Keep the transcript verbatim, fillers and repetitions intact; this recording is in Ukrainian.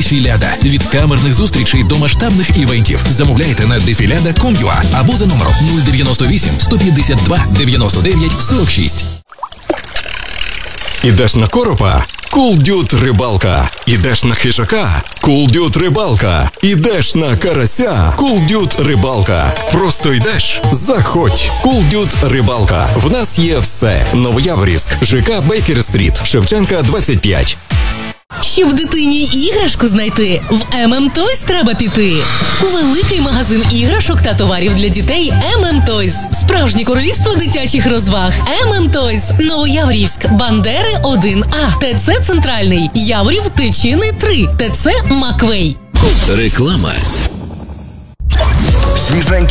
Дефіляда. Від камерних зустрічей до масштабних івентів. Замовляйте на дефіляда крапка ком крапка ю а або за номером нуль дев'яносто вісім сто п'ятдесят два дев'яносто дев'ять сорок шість. Ідеш на коропа? Cool Dude рибалка. Ідеш на хижака? Cool Dude рибалка. Ідеш на карася? Cool Dude рибалка. Просто йдеш? Заходь. Cool Dude рибалка. В нас є все. Новояворівськ, ЖК Бейкер-стріт, Шевченка двадцять п'ять. Щоб дитині іграшку знайти, в ем ем Toys треба піти. Великий магазин іграшок та товарів для дітей ем ем Toys. Справжнє королівство дитячих розваг. ем ем Toys. Новояворівськ, Бандери один а, ТЦ Центральний, Яворів, Тичини три, ТЦ Маквей. Реклама. Свіженькі